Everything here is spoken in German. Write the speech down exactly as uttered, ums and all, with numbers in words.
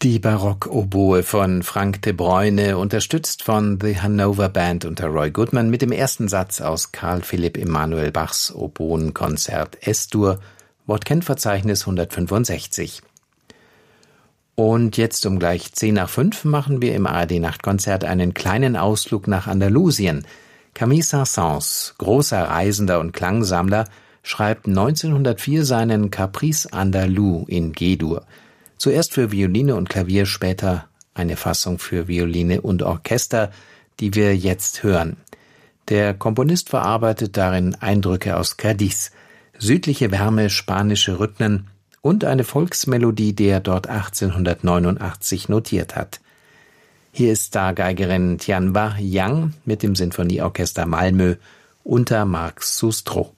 Die Barockoboe von Frank de Bruyne, unterstützt von The Hanover Band unter Roy Goodman mit dem ersten Satz aus Carl Philipp Emanuel Bachs Oboenkonzert S-Dur, Wortkennverzeichnis hundertfünfundsechzig. Und jetzt um gleich zehn nach fünf machen wir im A R D-Nachtkonzert einen kleinen Ausflug nach Andalusien. Camille Saint-Saëns, großer Reisender und Klangsammler, schreibt neunzehnhundertvier seinen Caprice Andalou in G-Dur. Zuerst für Violine und Klavier, später eine Fassung für Violine und Orchester, die wir jetzt hören. Der Komponist verarbeitet darin Eindrücke aus Cádiz, südliche Wärme, spanische Rhythmen und eine Volksmelodie, die er dort achtzehnhundertneunundachtzig notiert hat. Hier ist Stargeigerin Tianba Yang mit dem Sinfonieorchester Malmö unter Marc Sustro.